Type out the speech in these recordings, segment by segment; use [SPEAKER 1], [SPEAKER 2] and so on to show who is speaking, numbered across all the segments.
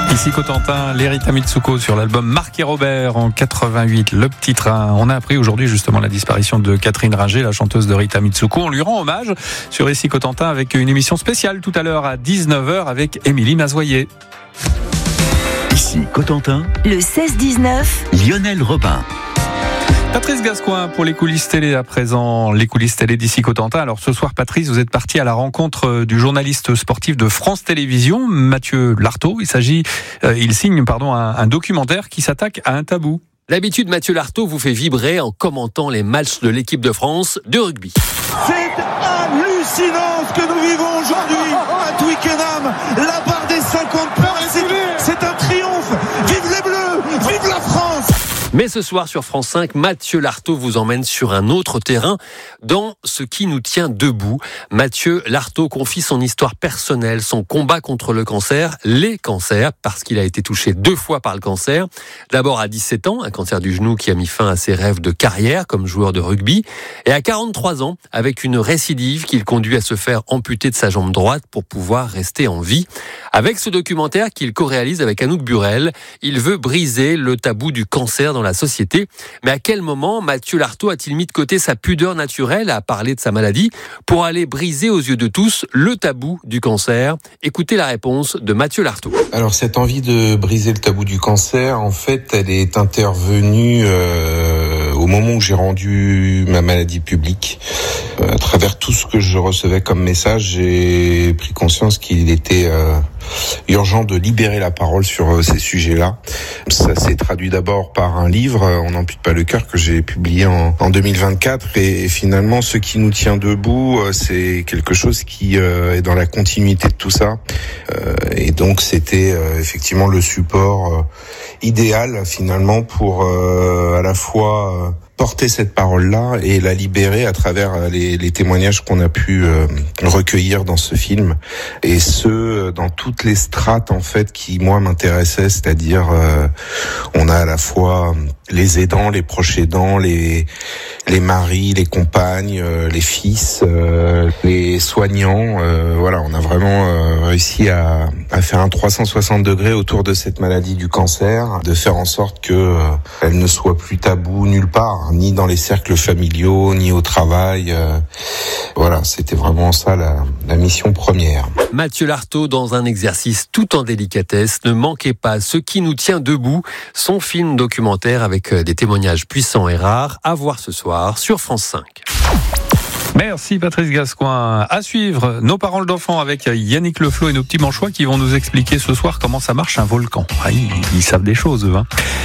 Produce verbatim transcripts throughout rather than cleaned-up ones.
[SPEAKER 1] Ici Cotentin, l'Erita Mitsuko sur l'album Marc et Robert en quatre-vingt-huit, Le Petit Train. On a appris aujourd'hui justement la disparition de Catherine Ringer, la chanteuse de Rita Mitsuko. On lui rend hommage sur Ici Cotentin avec une émission spéciale tout à l'heure à dix-neuf heures avec Émilie Mazoyer.
[SPEAKER 2] Ici Cotentin,
[SPEAKER 3] le seize dix-neuf,
[SPEAKER 2] Lionel Robin.
[SPEAKER 1] Patrice Gascoin pour les coulisses télé à présent, les coulisses télé d'Ici Cotentin. Alors ce soir, Patrice, vous êtes parti à la rencontre du journaliste sportif de France Télévisions, Mathieu Lartaud. Il s'agit, euh, il signe pardon un, un documentaire qui s'attaque à un tabou.
[SPEAKER 4] D'habitude, Mathieu Lartaud vous fait vibrer en commentant les matchs de l'équipe de France de rugby.
[SPEAKER 5] C'est hallucinant ce que nous vivons aujourd'hui à Twickenham. La barre des cinquante points, c'est, c'est un triomphe. Vive les Bleus, vive la France.
[SPEAKER 4] Mais ce soir sur France cinq, Mathieu Lartaud vous emmène sur un autre terrain, dans ce qui nous tient debout. Mathieu Lartaud confie son histoire personnelle, son combat contre le cancer, les cancers, parce qu'il a été touché deux fois par le cancer. D'abord à dix-sept ans, un cancer du genou qui a mis fin à ses rêves de carrière comme joueur de rugby. Et à quarante-trois ans, avec une récidive qui le conduit à se faire amputer de sa jambe droite pour pouvoir rester en vie. Avec ce documentaire qu'il co-réalise avec Anouk Burel, il veut briser le tabou du cancer dans la société. Mais à quel moment Mathieu Lartaud a-t-il mis de côté sa pudeur naturelle à parler de sa maladie pour aller briser aux yeux de tous le tabou du cancer? Écoutez la réponse de Mathieu Lartaud.
[SPEAKER 6] Alors cette envie de briser le tabou du cancer, en fait, elle est intervenue euh, au moment où j'ai rendu ma maladie publique. Euh, à travers tout ce que je recevais comme message, j'ai pris conscience qu'il était euh, urgent de libérer la parole sur euh, ces sujets-là. Ça s'est traduit d'abord par un livre, On n'ampute pas le cœur, que j'ai publié en, en deux mille vingt-quatre. Et, et finalement, ce qui nous tient debout, euh, c'est quelque chose qui euh, est dans la continuité de tout ça. Euh, et donc, c'était euh, effectivement le support euh, idéal, finalement, pour euh, à la fois... Euh, porter cette parole-là et la libérer à travers les, les témoignages qu'on a pu euh, recueillir dans ce film, et ce dans toutes les strates en fait qui moi m'intéressaient, c'est-à-dire euh, on a à la fois les aidants, les proches aidants, les les maris, les compagnes, euh, les fils, euh, les soignants. Euh, voilà, on a vraiment euh, réussi à, à faire un trois cent soixante degrés autour de cette maladie du cancer, de faire en sorte que euh, elle ne soit plus tabou nulle part, ni dans les cercles familiaux, ni au travail. Euh, voilà, c'était vraiment ça la, la mission première.
[SPEAKER 4] Mathieu Lartaud dans un exercice tout en délicatesse. Ne manquez pas Ce qui nous tient debout, son film documentaire avec des témoignages puissants et rares, à voir ce soir sur France cinq.
[SPEAKER 1] Merci Patrice Gascoin. À suivre, nos paroles d'enfants avec Yannick Leflot et nos petits manchois qui vont nous expliquer ce soir comment ça marche un volcan. Ah, ils, ils savent des choses, eux, hein.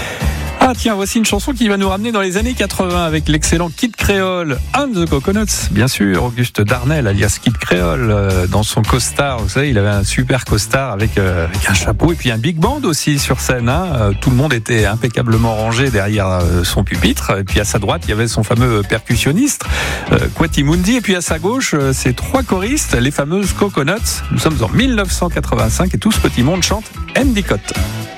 [SPEAKER 1] Ah tiens, voici une chanson qui va nous ramener dans les années quatre-vingts avec l'excellent Kid Creole, and the Coconuts, bien sûr, Auguste Darnel alias Kid Creole, euh, dans son costard, vous savez, il avait un super costard avec, euh, avec un chapeau et puis un big band aussi sur scène, hein. Euh, tout le monde était impeccablement rangé derrière euh, son pupitre, et puis à sa droite, il y avait son fameux percussionniste, euh, Kwati Mundi, et puis à sa gauche, euh, ces trois choristes, les fameuses Coconuts. Nous sommes en mille neuf cent quatre-vingt-cinq et tout ce petit monde chante Endicott.